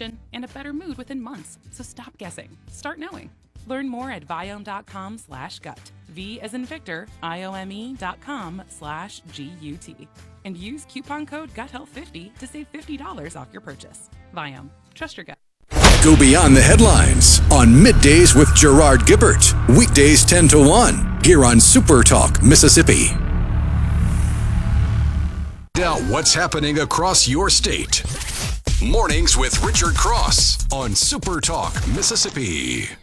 digestion, and a better mood within months. So stop guessing. Start knowing. Learn more at Viome.com/gut. V as in Victor, IOME.com/GUT. And use coupon code GUTHEALTH50 to save $50 off your purchase. Viome. Trust your gut. Go beyond the headlines on Middays with Gerard Gibbert. Weekdays 10 to 1 here on Super Talk, Mississippi. Now, what's happening across your state? Mornings with Richard Cross on Super Talk, Mississippi.